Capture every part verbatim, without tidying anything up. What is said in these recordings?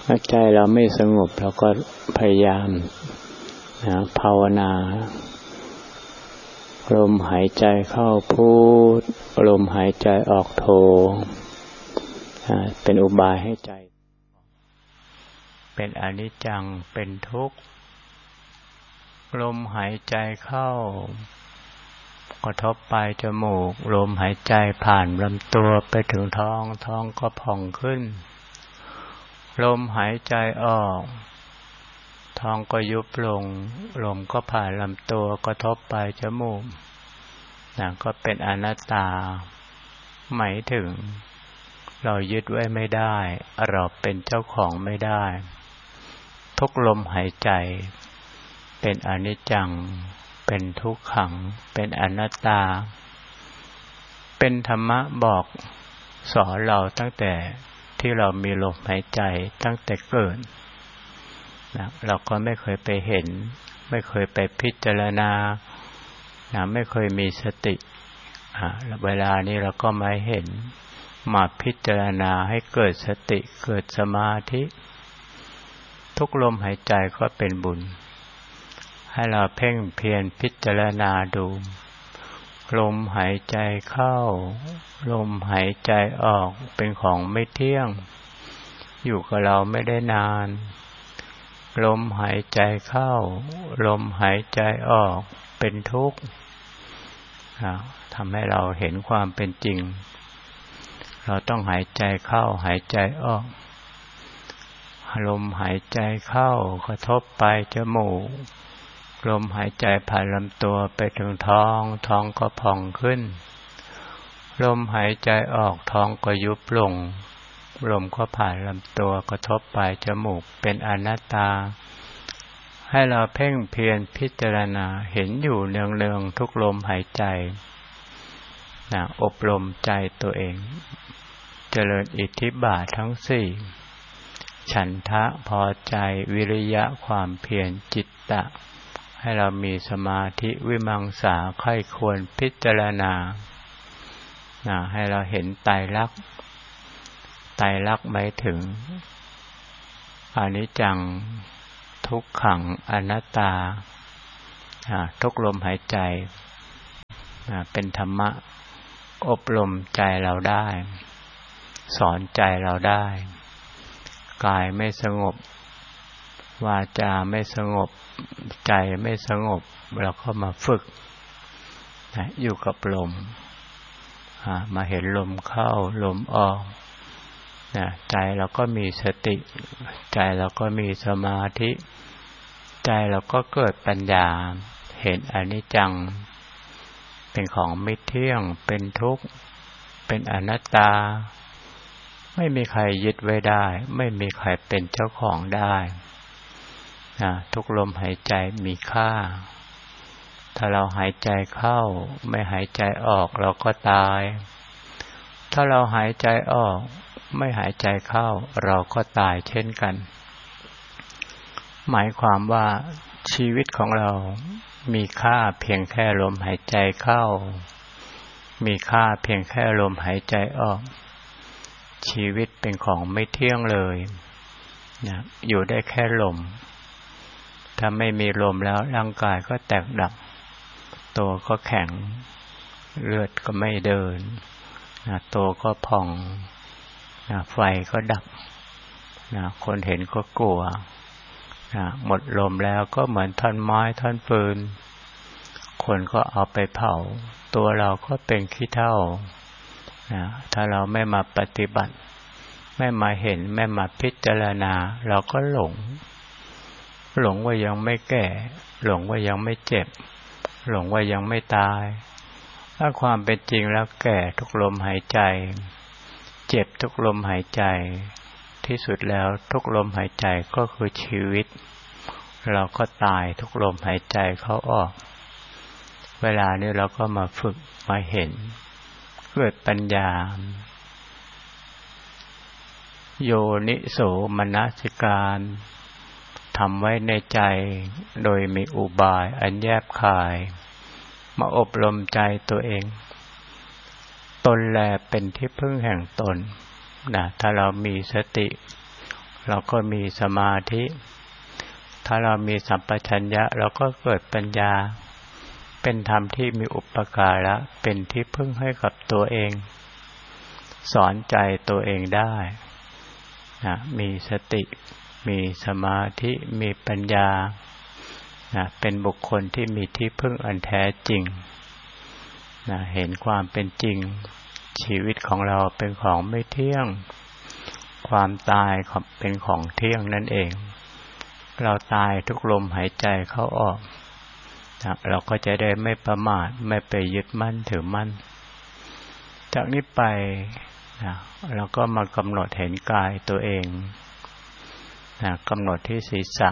ถ้าใจเราไม่สงบเราก็พยายามนะภาวนาลมหายใจเข้าพุทลมหายใจออกโทเป็นอุบายให้ใจเป็นอนิจจังเป็นทุกข์ลมหายใจเข้ากระทบปลายจมูกลมหายใจผ่านลำตัวไปถึงท้องท้องก็ผ่องขึ้นลมหายใจออกท้องก็ยุบลงลมก็ผ่านลำตัวกระทบปลายจมูกนั่นก็เป็นอนัตตาหมายถึงเรายึดไว้ไม่ได้เราเป็นเจ้าของไม่ได้ทุกลมหายใจเป็นอนิจจังเป็นทุกขังเป็นอนัตตาเป็นธรรมะบอกสอนเราตั้งแต่ที่เรามีลมหายใจตั้งแต่เกิดนะเราก็ไม่เคยไปเห็นไม่เคยไปพิจารณานะไม่เคยมีสติอ่าเวลานี้เราก็มาเห็นมาพิจารณาให้เกิดสติเกิดสมาธิทุกลมหายใจก็เป็นบุญให้เราเพ่งเพียรพิจารณาดูลมหายใจเข้าลมหายใจออกเป็นของไม่เที่ยงอยู่กับเราไม่ได้นานลมหายใจเข้าลมหายใจออกเป็นทุกข์ทำให้เราเห็นความเป็นจริงเราต้องหายใจเข้าหายใจออกลมหายใจเข้ากระทบปลายจมูกลมหายใจผ่านลำตัวไปถึงท้องท้องก็ผ่องขึ้นลมหายใจออกท้องก็ยุบลงลมก็ผ่านลำตัวกระทบปลายจมูกเป็นอนัตตาให้เราเพ่งเพียรพิจารณาเห็นอยู่เนืองๆทุกลมหายใจนะอบรมใจตัวเองเจริญอิทธิบาททั้งสี่ฉันทะพอใจวิริยะความเพียรจิตตะให้เรามีสมาธิวิมังสาใคร่ควรพิจารณานะให้เราเห็นไตรลักษณ์ไตรลักษณ์หมายถึงอนิจจังทุกขังอนัตตาทุกลมหายใจเป็นธรรมะอบรมใจเราได้สอนใจเราได้กายไม่สงบวาจาไม่สงบใจไม่สงบเราก็มาฝึกนะอยู่กับลมมาเห็นลมเข้าลมออกนะใจเราก็มีสติใจเราก็มีสมาธิใจเราก็เกิดปัญญาเห็นอนิจจังเป็นของไม่เที่ยงเป็นทุกข์เป็นอนัตตาไม่มีใครยึดไว้ได้ไม่มีใครเป็นเจ้าของได้นะทุกลมหายใจมีค่าถ้าเราหายใจเข้าไม่หายใจออกเราก็ตายถ้าเราหายใจออกไม่หายใจเข้าเราก็ตายเช่นกันหมายความว่าชีวิตของเรามีค่าเพียงแค่ลมหายใจเข้ามีค่าเพียงแค่ลมหายใจออกชีวิตเป็นของไม่เที่ยงเลยนะอยู่ได้แค่ลมถ้าไม่มีลมแล้วร่างกายก็แตกดับตัวก็แข็งเลือดก็ไม่เดินนะตัวก็พองนะไฟก็ดับนะคนเห็นก็กลัวนะหมดลมแล้วก็เหมือนท่อนไม้ท่อนฟืนคนก็เอาไปเผาตัวเราก็เป็นขี้เถ้านะถ้าเราไม่มาปฏิบัติไม่มาเห็นไม่มาพิจารณาเราก็หลงหลงว่ายังไม่แก่หลงว่ายังไม่เจ็บหลงว่ายังไม่ตายถ้าความเป็นจริงแล้วแก่ทุกลมหายใจเจ็บทุกลมหายใจที่สุดแล้วทุกลมหายใจก็คือชีวิตเราก็ตายทุกลมหายใจเข้าออกเวลานี้เราก็มาฝึกมาเห็นเกิดปัญญาโยนิโสมนสิการทำไว้ในใจโดยมีอุบายอันแยบคายมาอบรมใจตัวเองตนแลเป็นที่พึ่งแห่งตนนะถ้าเรามีสติเราก็มีสมาธิถ้าเรามีสัมปชัญญะเราก็เกิดปัญญาเป็นธรรมที่มีอุปการะเป็นที่พึ่งให้กับตัวเองสอนใจตัวเองได้นะมีสติมีสมาธิมีปัญญานะเป็นบุคคลที่มีที่พึ่งอันแท้จริงนะเห็นความเป็นจริงชีวิตของเราเป็นของไม่เที่ยงความตายเป็นของเที่ยงนั่นเองเราตายทุกลมหายใจเข้าออกนะเราก็จะได้ไม่ประมาทไม่ไปยึดมั่นถือมั่นจากนี้ไปนะเราก็มากำหนดเห็นกายตัวเองนะกำหนดที่ศีรษะ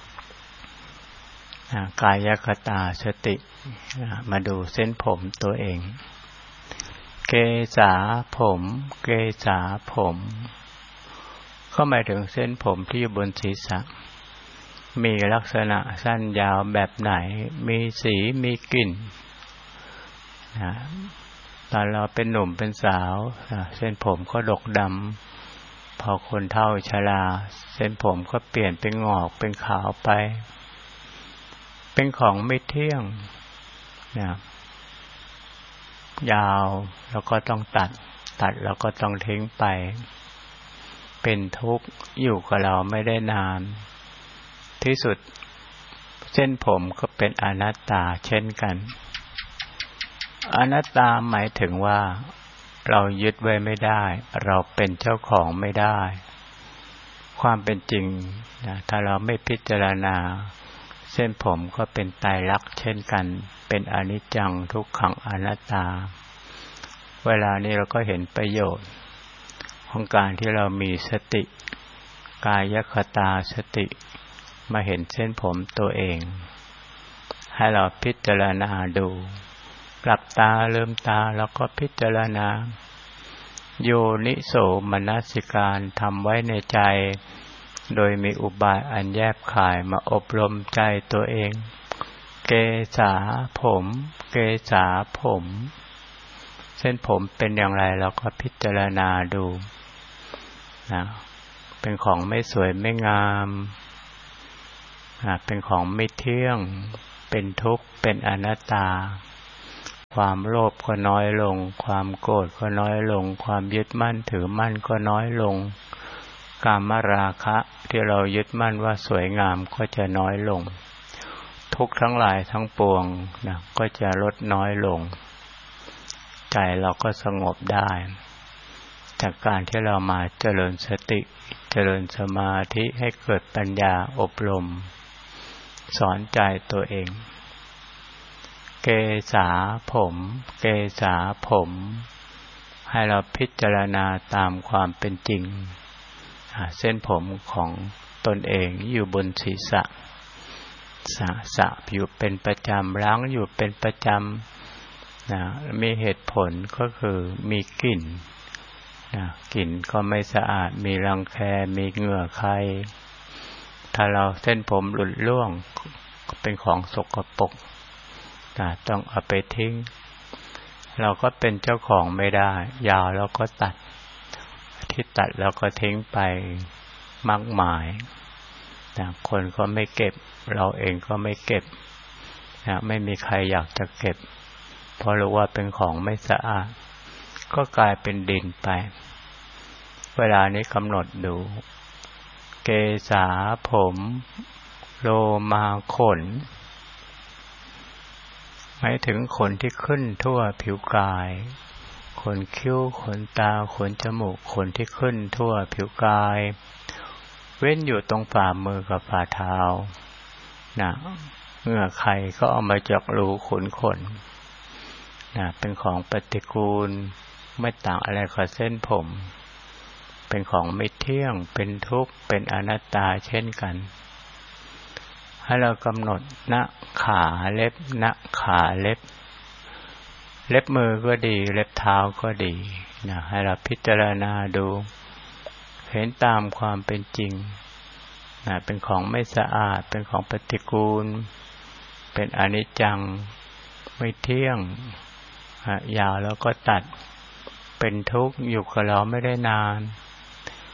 นะกายคตาสตินะมาดูเส้นผมตัวเองเกษาผมเกษาผมก็หมายถึงเส้นผมที่อยู่บนศีรษะมีลักษณะสั้นยาวแบบไหนมีสีมีกลิ่นนะตอนเราเป็นหนุ่มเป็นสาวนะเส้นผมก็ดกดำพอคนเฒ่าชราเส้นผมก็เปลี่ยนเป็นงอกเป็นขาวไปเป็นของไม่เที่ยงนะยาวแล้วก็ต้องตัดตัดแล้วก็ต้องทิ้งไปเป็นทุกข์อยู่กับเราไม่ได้นานที่สุดเส้นผมก็เป็นอนัตตาเช่นกันอนัตตาหมายถึงว่าเรายึดไว้ไม่ได้เราเป็นเจ้าของไม่ได้ความเป็นจริงนะถ้าเราไม่พิจารณาเส้นผมก็เป็นไตรลักษณ์เช่นกันเป็นอนิจจังทุกขังอนัตตาเวลานี้เราก็เห็นประโยชน์ของการที่เรามีสติกายคตาสติมาเห็นเส้นผมตัวเองให้เราพิจารณาดูหลับตาลืมตาแล้วก็พิจารณาโยนิโสมนสิการทำไว้ในใจโดยมีอุบายอันแยบคายมาอบรมใจตัวเองเกษาผมเกษาผมเส้นผมเป็นอย่างไรเราก็พิจารณาดูนะเป็นของไม่สวยไม่งามนะเป็นของไม่เที่ยงเป็นทุกข์เป็นอนัตตาความโลภก็น้อยลงความโกรธก็น้อยลงความยึดมั่นถือมั่นก็น้อยลงกามราคะที่เรายึดมั่นว่าสวยงามก็จะน้อยลงทุกข์ทั้งหลายทั้งปวงนะก็จะลดน้อยลงใจเราก็สงบได้จากการที่เรามาเจริญสติเจริญสมาธิให้เกิดปัญญาอบรมสอนใจตัวเองเกษาผมเกษาผมให้เราพิจารณาตามความเป็นจริงเส้นผมของตนเองอยู่บนศีรษะสะสะอยู่เป็นประจำล้างอยู่เป็นประจำนะมีเหตุผลก็คือมีกลิ่นนะกลิ่นก็ไม่สะอาดมีรังแคมีเหงื่อใครถ้าเราเส้นผมหลุดร่วงก็เป็นของสกปรกนะต้องเอาไปทิ้งเราก็เป็นเจ้าของไม่ได้ยาวแล้วก็ตัดที่ตัดแล้วก็ทิ้งไปมากมายนะคนก็ไม่เก็บเราเองก็ไม่เก็บนะไม่มีใครอยากจะเก็บเพราะรู้ว่าเป็นของไม่สะอาดก็กลายเป็นดินไปเวลานี้กำหนดดูเกษาผมโลมาขนหมายถึงขนที่ขึ้นทั่วผิวกายขนคิ้วขนตาขนจมูกขนที่ขึ้นทั่วผิวกายเว้นอยู่ตรงฝ่ามือกับฝ่าเท้านะเหงื่อใครก็เอามาจากรูขนขนนะเป็นของปฏิกูลไม่ต่างอะไรกับเส้นผมเป็นของไม่เที่ยงเป็นทุกข์เป็นอนัตตาเช่นกันให้เรากำหนดณขาเล็บณขาเล็บเล็บมือก็ดีเล็บเท้าก็ดีนะให้เราพิจารณาดูเห็นตามความเป็นจริงนะเป็นของไม่สะอาดเป็นของปฏิกูลเป็นอนิจจังไม่เที่ยงยาวแล้วก็ตัดเป็นทุกข์อยู่กับเราไม่ได้นานท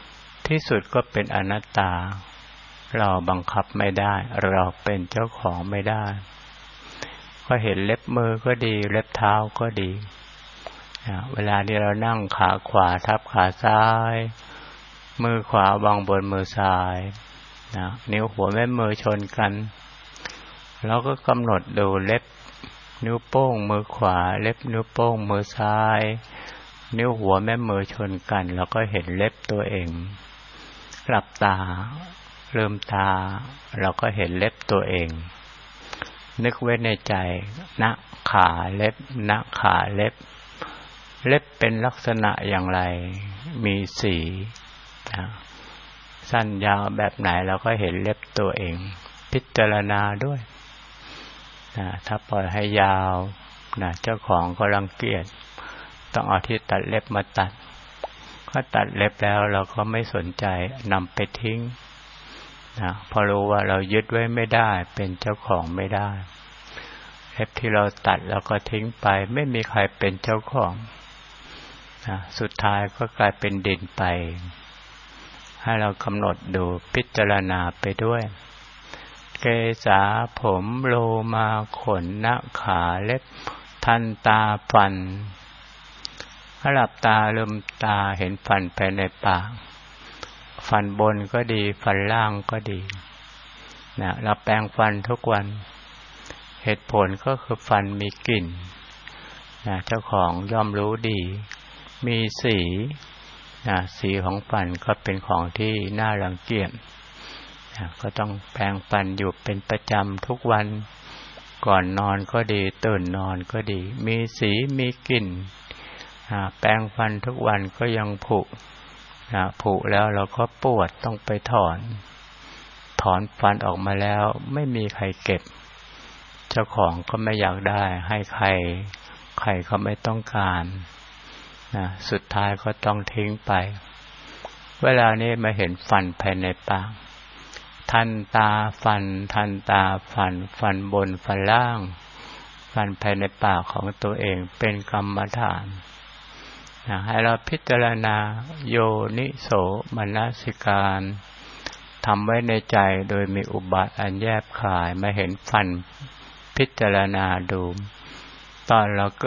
ที่สุดก็เป็นอนัตตาเราบังคับไม่ได้เราเป็นเจ้าของไม่ได้ก็เห็นเล็บมือก็ดีเล็บเท้าก็ดีเวลาที่เรานั่งขาขวาทับขาซ้ายมือขวาวางบนมือซ้ายนะนิ้วหัวแม่มือชนกันเราก็กำหนดดูเล็บนิ้วโป้งมือขวาเล็บนิ้วโป้งมือซ้ายนิ้วหัวแม่มือชนกันเราก็เห็นเล็บตัวเองหลับตาลืมตาเราก็เห็นเล็บตัวเองนึกไว้ในใจณขาเล็บณขาเล็บเล็บเป็นลักษณะอย่างไรมีสีนะสั้นยาวแบบไหนเราก็เห็นเล็บตัวเองพิจารณาด้วยนะถ้าปล่อยให้ยาวนะเจ้าของก็รังเกียจต้องเอาที่ตัดเล็บมาตัดก็ตัดเล็บแล้วเราก็ไม่สนใจนำไปทิ้งนะพอรู้ว่าเรายึดไว้ไม่ได้เป็นเจ้าของไม่ได้เล็บที่เราตัดแล้วก็ทิ้งไปไม่มีใครเป็นเจ้าของนะสุดท้ายก็กลายเป็นดินไปให้เรากำหนดดูพิจารณาไปด้วยเกษาผมโลมาขนหน้าขาเล็บทันตาฟันถ้าหลับตาลืมตาเห็นฟันภายในปากฟันบนก็ดีฟันล่างก็ดีนะเราแปรงฟันทุกวันเหตุผลก็คือฟันมีกลิ่นนะเจ้าของย่อมรู้ดีมีสีนะสีของฟันก็เป็นของที่น่ารังเกียจนะก็ต้องแปรงฟันอยู่เป็นประจำทุกวันก่อนนอนก็ดีตื่นนอนก็ดีมีสีมีกลิ่นนะแปรงฟันทุกวันก็ยังผุนะผุแล้วเราก็ปวดต้องไปถอนถอนฟันออกมาแล้วไม่มีใครเก็บเจ้าของก็ไม่อยากได้ให้ใครใครก็ไม่ต้องการนะสุดท้ายก็ต้องทิ้งไปเวลานี้มาเห็นฟันภายในปากทันตาฟันทันตาฟันฟันบนฟันล่างฟันภายในปากของตัวเองเป็นกรรมฐานนะให้เราพิจารณาโยนิโสมนสิการทำไว้ในใจโดยมีอุบาทอันแยบคายมาเห็นฟันพิจารณาดูตอนเรา